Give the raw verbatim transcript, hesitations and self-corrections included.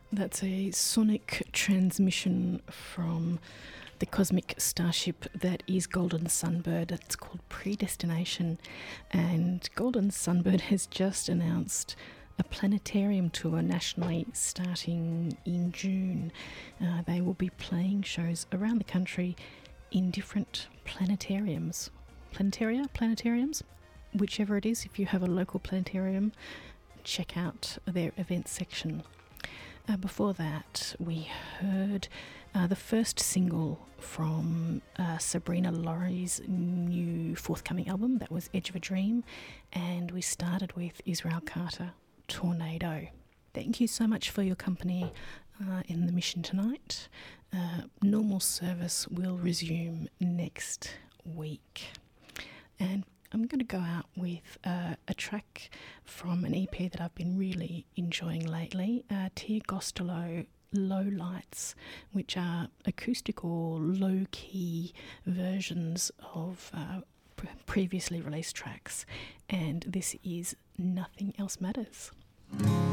That's a sonic transmission from the cosmic starship that is Golden Sunbird. It's called Predestination, and Golden Sunbird has just announced a planetarium tour nationally starting in June. Uh, they will be playing shows around the country in different planetariums. Planetaria? Planetariums? Whichever it is, if you have a local planetarium, check out their events section. Uh, before that, we heard uh, the first single from uh, Sabrina Laurie's new forthcoming album, that was Edge of a Dream, and we started with Israel Carter, Tornado. Thank you so much for your company uh, in the mission tonight. Uh, normal service will resume next week. And I'm going to go out with uh, a track from an E P that I've been really enjoying lately, uh, Tia Gostolo, Low Lights, which are acoustic or low-key versions of uh, pre- previously released tracks, and this is Nothing Else Matters.